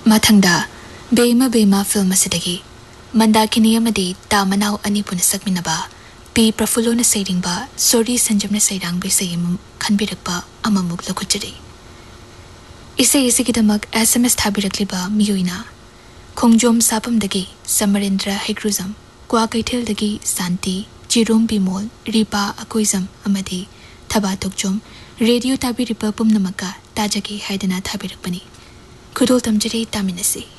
Mathangda Bema film asidagi Mandakini amadi Tamanao ani puna sakminaba P Prafulona Saidingba Sori Sanjamna Saidang Bisayim Kanbirakba Amamuk Lokutari Isikidamak SMS Tabirakliba Miyuina Kongjom Sapam Dagi Samarindra Hegruzam Kwakaitil Dagi Santi Jirom Bimol Ripa Akuizam Amadi Tabatukjom Radio Tabiripa Pumnamaka Tajaki Haidana Tabirakbani Kudol Tamjari Taminasi